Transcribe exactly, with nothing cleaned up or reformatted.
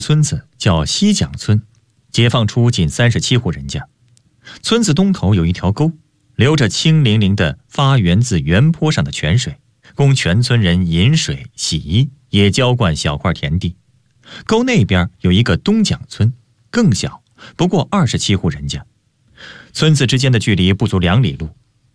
村子叫西蒋村，解放出仅三十七户人家。村子东头有一条沟，流着清凌凌的发源自原坡上的泉水，供全村人饮水、洗衣，也浇灌小块田地。沟那边有一个东蒋村，更小，不过二十七户人家。村子之间的距离不足两里路，